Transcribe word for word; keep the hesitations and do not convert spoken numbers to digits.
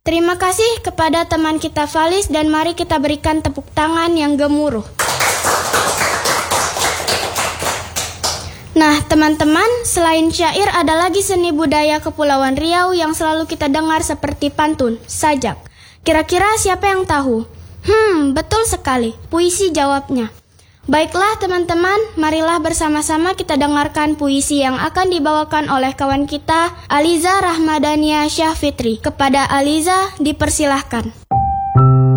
Terima kasih kepada teman kita Valis dan mari kita berikan tepuk tangan yang gemuruh. Nah, teman-teman, selain syair ada lagi seni budaya Kepulauan Riau yang selalu kita dengar seperti pantun, sajak. Kira-kira siapa yang tahu? Hmm, betul sekali, puisi jawabnya. Baiklah teman-teman, marilah bersama-sama kita dengarkan puisi yang akan dibawakan oleh kawan kita, Aliza Rahmadania Syahfitri. Kepada Aliza, dipersilahkan.